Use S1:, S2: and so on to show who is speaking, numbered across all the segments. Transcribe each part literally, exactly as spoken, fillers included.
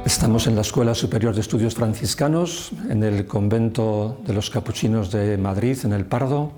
S1: Estamos en la Escuela Superior de Estudios Franciscanos, en el convento de los Capuchinos de Madrid, en el Pardo.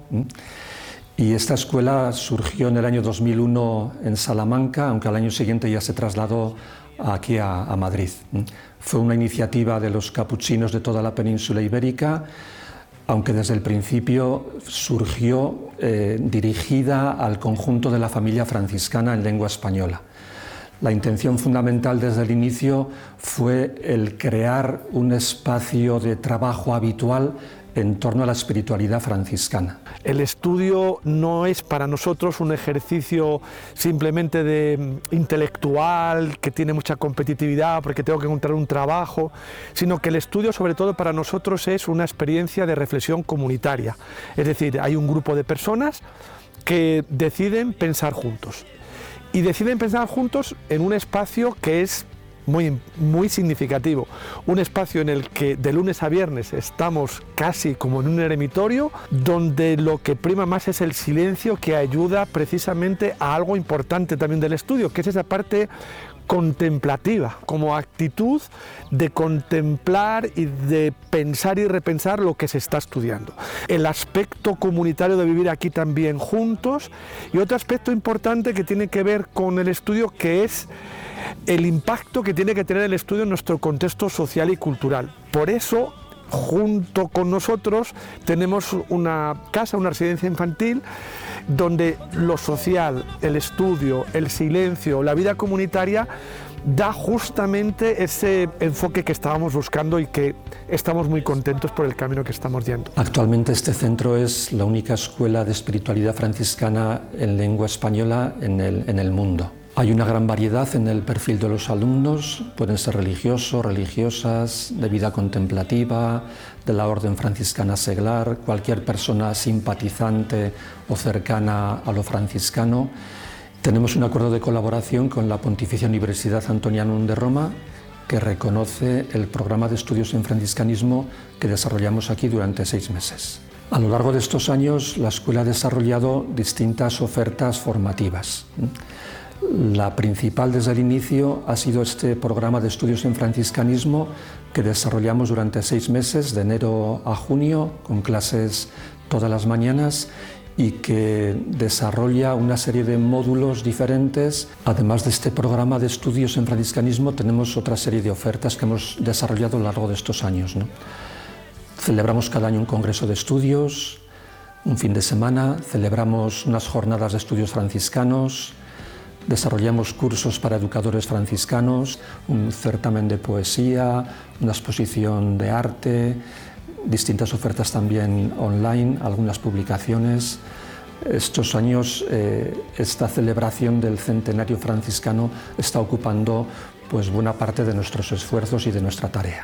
S1: Y esta escuela surgió en el año dos mil uno en Salamanca, aunque al año siguiente ya se trasladó aquí a, a Madrid. Fue una iniciativa de los capuchinos de toda la península ibérica, aunque desde el principio surgió eh, dirigida al conjunto de la familia franciscana en lengua española. La intención fundamental desde el inicio fue el crear un espacio de trabajo habitual en torno a la espiritualidad franciscana.
S2: El estudio no es para nosotros un ejercicio simplemente de intelectual, que tiene mucha competitividad porque tengo que encontrar un trabajo, sino que el estudio sobre todo para nosotros es una experiencia de reflexión comunitaria. Es decir, hay un grupo de personas que deciden pensar juntos. Y deciden pensar juntos en un espacio que es muy, muy significativo, un espacio en el que de lunes a viernes estamos casi como en un eremitorio, donde lo que prima más es el silencio, que ayuda precisamente a algo importante también del estudio, que es esa parte contemplativa, como actitud de contemplar y de pensar y repensar lo que se está estudiando. El aspecto comunitario de vivir aquí también juntos, y otro aspecto importante que tiene que ver con el estudio, que es el impacto que tiene que tener el estudio en nuestro contexto social y cultural. Por eso, junto con nosotros tenemos una casa, una residencia infantil, donde lo social, el estudio, el silencio, la vida comunitaria da justamente ese enfoque que estábamos buscando y que estamos muy contentos por el camino que estamos yendo.
S1: Actualmente este centro es la única escuela de espiritualidad franciscana en lengua española en el, en el mundo. Hay una gran variedad en el perfil de los alumnos, pueden ser religiosos, religiosas, de vida contemplativa, de la orden franciscana seglar, cualquier persona simpatizante o cercana a lo franciscano. Tenemos un acuerdo de colaboración con la Pontificia Universidad Antonianum de Roma, que reconoce el programa de estudios en franciscanismo que desarrollamos aquí durante seis meses. A lo largo de estos años, la escuela ha desarrollado distintas ofertas formativas. La principal desde el inicio ha sido este programa de estudios en franciscanismo que desarrollamos durante seis meses, de enero a junio, con clases todas las mañanas, y que desarrolla una serie de módulos diferentes. Además de este programa de estudios en franciscanismo, tenemos otra serie de ofertas que hemos desarrollado a lo largo de estos años, ¿no? Celebramos cada año un congreso de estudios, un fin de semana, celebramos unas jornadas de estudios franciscanos, desarrollamos cursos para educadores franciscanos, un certamen de poesía, una exposición de arte, distintas ofertas también online, algunas publicaciones. Estos años, eh, esta celebración del centenario franciscano está ocupando pues, buena parte de nuestros esfuerzos y de nuestra tarea.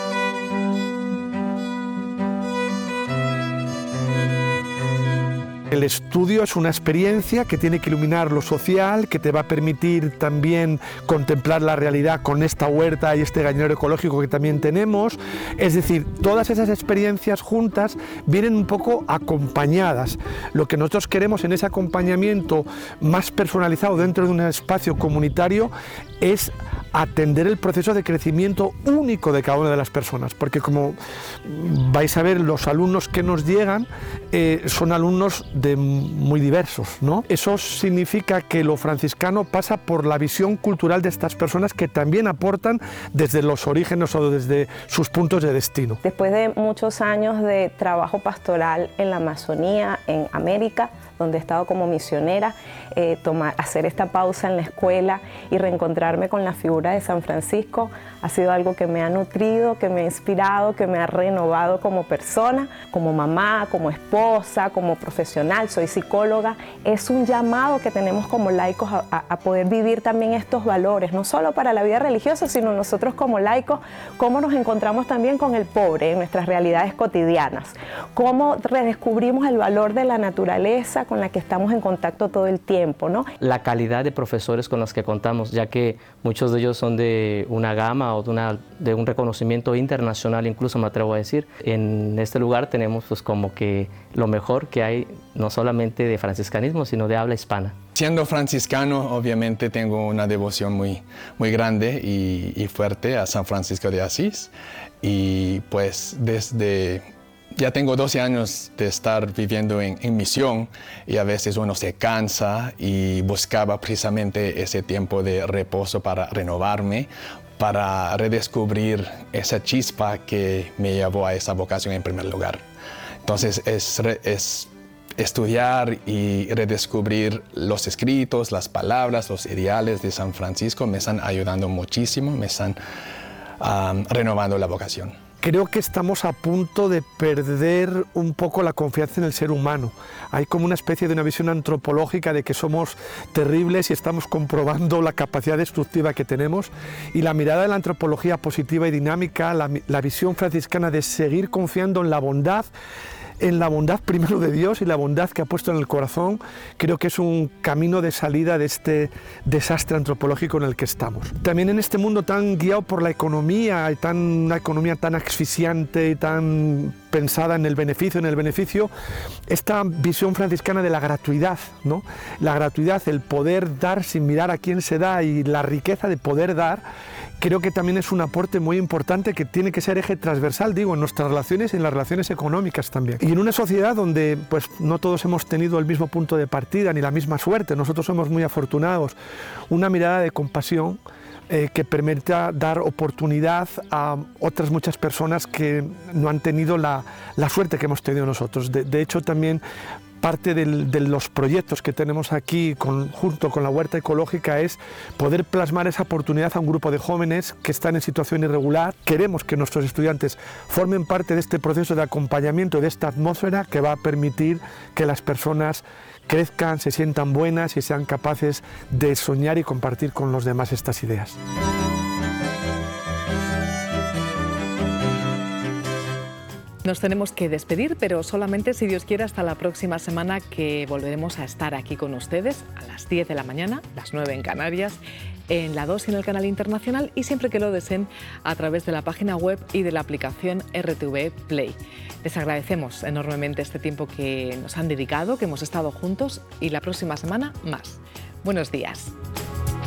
S2: El estudio es una experiencia que tiene que iluminar lo social, que te va a permitir también contemplar la realidad con esta huerta y este gallinero ecológico que también tenemos. Es decir, todas esas experiencias juntas vienen un poco acompañadas. Lo que nosotros queremos en ese acompañamiento más personalizado dentro de un espacio comunitario es atender el proceso de crecimiento único de cada una de las personas, porque como vais a ver, los alumnos que nos llegan eh, son alumnos de muy diversos, ¿no? Eso significa que lo franciscano pasa por la visión cultural de estas personas, que también aportan desde los orígenes o desde sus puntos de destino.
S3: Después de muchos años de trabajo pastoral en la Amazonía, en América, donde he estado como misionera, eh, tomar, hacer esta pausa en la escuela y reencontrarme con la figura de San Francisco ha sido algo que me ha nutrido, que me ha inspirado, que me ha renovado como persona, como mamá, como esposa, como profesional. Soy psicóloga. Es un llamado que tenemos como laicos a, a, a poder vivir también estos valores, no solo para la vida religiosa, sino nosotros como laicos, cómo nos encontramos también con el pobre en nuestras realidades cotidianas, cómo redescubrimos el valor de la naturaleza con la que estamos en contacto todo el tiempo, ¿no?
S4: La calidad de profesores con los que contamos, ya que muchos de ellos son de una gama o de, una, de un reconocimiento internacional, incluso me atrevo a decir. En este lugar tenemos pues como que lo mejor que hay, no solamente de franciscanismo, sino de habla hispana.
S5: siendo franciscano, obviamente tengo una devoción muy, muy grande y, y fuerte a San Francisco de Asís. Y pues desde, ya tengo doce años de estar viviendo en, en misión y a veces uno se cansa y buscaba precisamente ese tiempo de reposo para renovarme, para redescubrir esa chispa que me llevó a esa vocación en primer lugar. Entonces es, es estudiar y redescubrir los escritos, las palabras, los ideales de San Francisco me están ayudando muchísimo, me están um, renovando la vocación.
S2: Creo que estamos a punto de perder un poco la confianza en el ser humano. Hay como una especie de una visión antropológica de que somos terribles y estamos comprobando la capacidad destructiva que tenemos. Y la mirada de la antropología positiva y dinámica, la, la visión franciscana de seguir confiando en la bondad, en la bondad primero de Dios y la bondad que ha puesto en el corazón, creo que es un camino de salida de este desastre antropológico en el que estamos. También en este mundo tan guiado por la economía, y tan, una economía tan asfixiante y tan pensada en el beneficio, en el beneficio, esta visión franciscana de la gratuidad, ¿no? La gratuidad, el poder dar sin mirar a quién se da y la riqueza de poder dar, creo que también es un aporte muy importante que tiene que ser eje transversal, digo, en nuestras relaciones y en las relaciones económicas también. Y en una sociedad donde pues, no todos hemos tenido el mismo punto de partida ni la misma suerte, nosotros somos muy afortunados, una mirada de compasión eh, que permita dar oportunidad a otras muchas personas que no han tenido la, la suerte que hemos tenido nosotros. De, de hecho, también parte del, de los proyectos que tenemos aquí con, junto con la huerta ecológica es poder plasmar esa oportunidad a un grupo de jóvenes que están en situación irregular. Queremos que nuestros estudiantes formen parte de este proceso de acompañamiento, de esta atmósfera que va a permitir que las personas crezcan, se sientan buenas y sean capaces de soñar y compartir con los demás estas ideas.
S6: Nos tenemos que despedir, pero solamente, si Dios quiere, hasta la próxima semana, que volveremos a estar aquí con ustedes a las diez de la mañana, las nueve en Canarias, en la dos y en el canal internacional, y siempre que lo deseen a través de la página web y de la aplicación R T V Play. Les agradecemos enormemente este tiempo que nos han dedicado, que hemos estado juntos, y la próxima semana más. Buenos días.